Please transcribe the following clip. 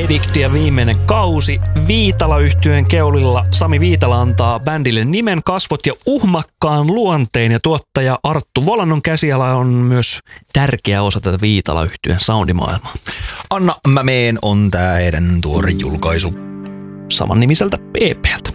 Addictia viimeinen kausi. Viitala-yhtyeen keulilla Sami Viitala antaa bändille nimen, kasvot ja uhmakkaan luonteen. Ja tuottaja Arttu Volannon käsiala on myös tärkeä osa tätä Viitala-yhtyeen soundimaailmaa. Anna mä meen on tää heidän tuore julkaisu. Saman nimiseltä EP:ltä.